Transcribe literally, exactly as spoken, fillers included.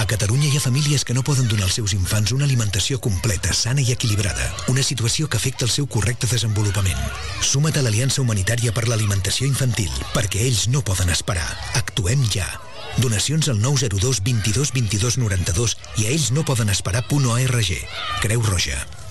Catalunya hi ha famílies que no poden donar als seus infants una alimentació completa, sana i equilibrada. Una situació que afecta el seu correcte desenvolupament. Suma't a l'Aliança Humanitària per l'Alimentació Infantil, perquè ells no poden esperar. Actuem ja. Donacions al nou zero dos vint dos vint dos noranta-dos i a ells no poden esperar punt org. Creu Roja.